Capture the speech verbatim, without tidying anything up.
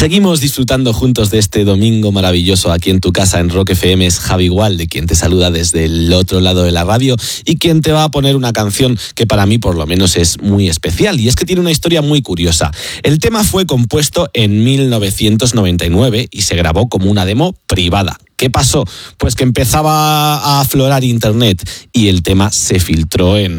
Seguimos disfrutando juntos de este domingo maravilloso aquí en tu casa en Rock F M. Es Javi Gualde quien te saluda desde el otro lado de la radio y quien te va a poner una canción que para mí por lo menos es muy especial, y es que tiene una historia muy curiosa. El tema fue compuesto en mil novecientos noventa y nueve y se grabó como una demo privada. ¿Qué pasó? Pues que empezaba a aflorar internet y el tema se filtró en